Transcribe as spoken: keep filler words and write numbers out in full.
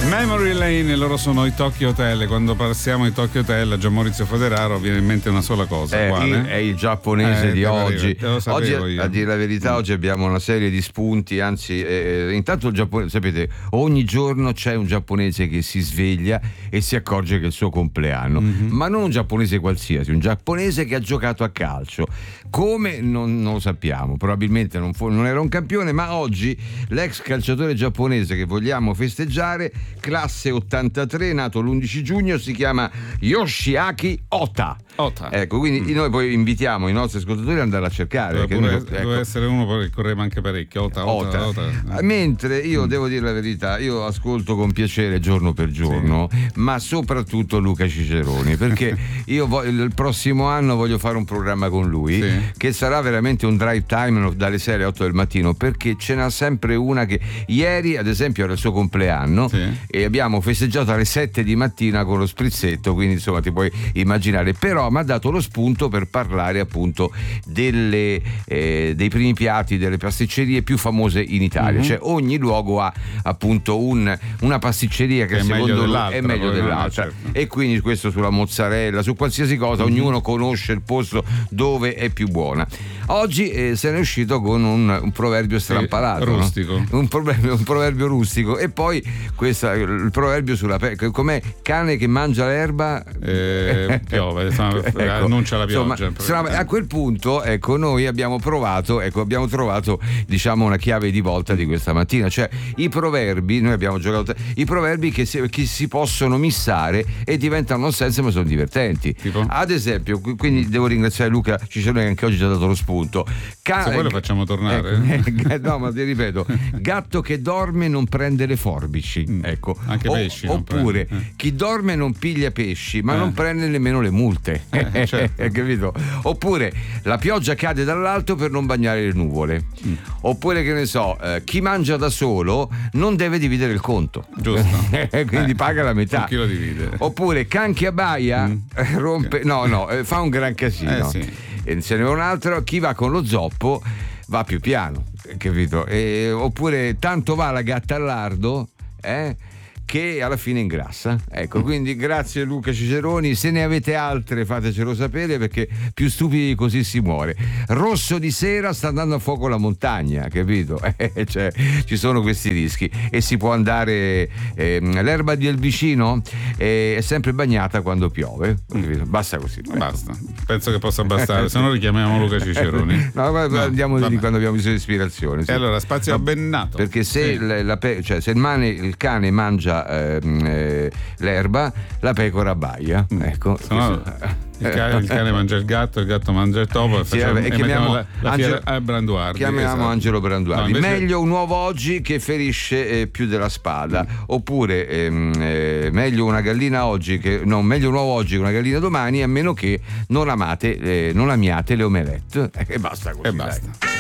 Memory Lane, loro sono i Tokyo Hotel. Quando passiamo ai Tokyo Hotel a Gian Maurizio Foderaro viene in mente una sola cosa. È, Quale? il, è il giapponese eh, di oggi. Oggi, io. a dire la verità, oggi abbiamo una serie di spunti. Anzi, eh, intanto il giapponese, sapete, ogni giorno c'è un giapponese che si sveglia e si accorge che è il suo compleanno. Mm-hmm. Ma non un giapponese qualsiasi, un giapponese che ha giocato a calcio. Come non, non lo sappiamo, probabilmente non, fu, non era un campione, ma oggi l'ex calciatore giapponese che vogliamo festeggiare, classe ottantatré, nato l'undici giugno, si chiama Yoshiaki Ota. Ota. Ecco, quindi mm. noi poi invitiamo i nostri ascoltatori ad andare a cercare. Deve, pure, noi, deve ecco. essere uno che correva anche parecchio. Ota, Ota, Ota. Ota. Mentre io mm. devo dire la verità, io ascolto con piacere giorno per giorno, sì. ma soprattutto Luca Ciceroni, perché io voglio, il prossimo anno voglio fare un programma con lui, sì. che sarà veramente un drive time dalle sei alle otto del mattino, perché ce n'ha sempre una che ieri ad esempio era il suo compleanno, sì. e abbiamo festeggiato alle sette di mattina con lo sprizzetto, quindi insomma ti puoi immaginare. Però mi ha dato lo spunto per parlare appunto delle, eh, dei primi piatti, delle pasticcerie più famose in Italia. Mm-hmm. Cioè ogni luogo ha appunto un, una pasticceria che, che secondo lui è meglio dell'altra, no, certo. E quindi questo sulla mozzarella, su qualsiasi cosa, mm-hmm. ognuno conosce il posto dove è più buona. Oggi eh, se ne è uscito con un, un proverbio strampalato, sì, rustico, no? un, proverbio, un proverbio rustico, e poi questa, il proverbio sulla pe- com'è? Cane che mangia l'erba eh, piove, ecco, annuncia la pioggia. Insomma, a quel punto, ecco, noi abbiamo provato, ecco, abbiamo trovato, diciamo, una chiave di volta di questa mattina, cioè i proverbi, noi abbiamo giocato i proverbi che si, che si possono missare e diventano non senso ma sono divertenti. Tipo? Ad esempio, quindi devo ringraziare Luca Cicerone che anche oggi ci ha dato lo spunto. Ca- Se poi lo facciamo tornare. Ecco, no, ma ti ripeto, gatto che dorme non prende le forbici, mm. ecco. Anche o, pesci. Oppure eh. chi dorme non piglia pesci, ma eh. non prende nemmeno le multe. Eh, certo. Capito? Oppure la pioggia cade dall'alto per non bagnare le nuvole. Mm. Oppure, che ne so, eh, chi mangia da solo non deve dividere il conto. Giusto. Quindi eh. paga la metà. Chi lo divide? Oppure can che abbaia mm. rompe, no, no, eh, fa un gran casino. Eh, sì. E se ne va un altro, chi va con lo zoppo va più piano, capito? E, oppure tanto va la gatta al lardo, eh? che alla fine ingrassa. Ecco, quindi grazie Luca Ciceroni, se ne avete altre fatecelo sapere, perché più stupidi così si muore. Rosso di sera sta andando a fuoco la montagna, capito? Eh, cioè, ci sono questi rischi e si può andare, eh, l'erba del vicino eh, è sempre bagnata quando piove, capito? Basta così. Ecco. Basta, penso che possa bastare, se no richiamiamo Luca Ciceroni. No, ma no, andiamo di quando abbiamo bisogno di ispirazione. Sì. E allora spazio no, abbennato. Perché se, sì. la, la pe- cioè, se il, mane, il cane mangia Eh, eh, l'erba, la pecora abbaia. Mm. Ecco, no, il, cane, il cane mangia il gatto, il gatto mangia il topo. Sì, vabbè, e chiamiamo la, la Angelo, fiera, Branduardi. Chiamiamo esatto. Angelo Branduardi. No, invece... Meglio un uovo oggi che ferisce eh, più della spada. Mm. Oppure ehm, eh, meglio una gallina oggi che no, meglio un uovo oggi che una gallina domani, a meno che non amate, eh, non amiate le omelette. E basta così. E basta. Dai.